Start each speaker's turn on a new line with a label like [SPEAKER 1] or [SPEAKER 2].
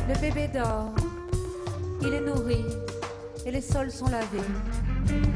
[SPEAKER 1] Le bébé dort, il est nourri et les sols sont lavés.